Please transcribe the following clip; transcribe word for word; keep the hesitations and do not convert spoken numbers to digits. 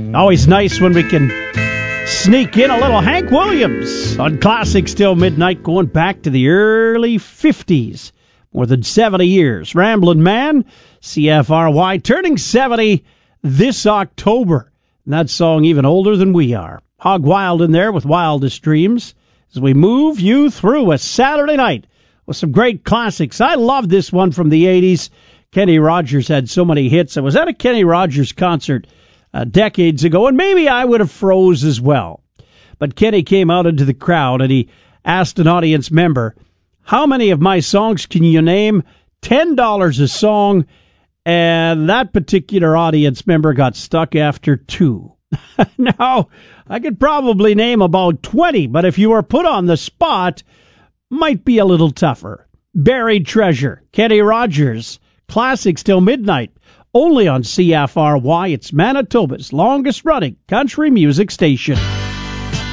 Always nice when we can sneak in a little Hank Williams on Classics Till Midnight, going back to the early fifties. More than seventy years. Ramblin' Man, C F R Y, turning seventy this October. And that song even older than we are. Hog Wild in there with Wildest Dreams as we move you through a Saturday night with some great classics. I love this one from the eighties. Kenny Rogers had so many hits. I was at a Kenny Rogers concert uh, decades ago, and maybe I would have froze as well. But Kenny came out into the crowd, and he asked an audience member, how many of my songs can you name? ten dollars a song, and that particular audience member got stuck after two. Now, I could probably name about twenty, but if you were put on the spot, might be a little tougher. Buried Treasure, Kenny Rogers, Classics Till Midnight, only on C F R Y. It's Manitoba's longest-running country music station.